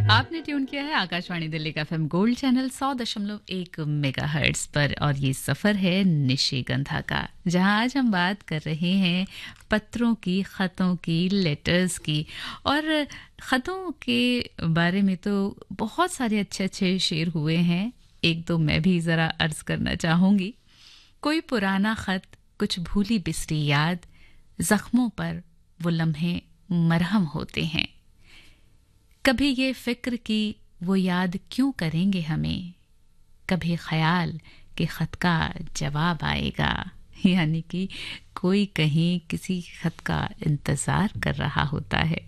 आपने ट्यून किया है आकाशवाणी दिल्ली का एफएम गोल्ड चैनल 100.1 मेगाहर्ट्ज पर और ये सफर है निशिगंधा का, जहां आज हम बात कर रहे हैं पत्रों की, खतों की, लेटर्स की। और खतों के बारे में तो बहुत सारे अच्छे अच्छे शेर हुए हैं, एक दो मैं भी जरा अर्ज करना चाहूंगी। कोई पुराना खत, कुछ भूली बिसरी याद, जख्मों पर वो लम्हे मरहम होते हैं। कभी ये फिक्र कि वो याद क्यों करेंगे हमें, कभी ख्याल कि खत का जवाब आएगा। यानी कि कोई कहीं किसी खत का इंतजार कर रहा होता है।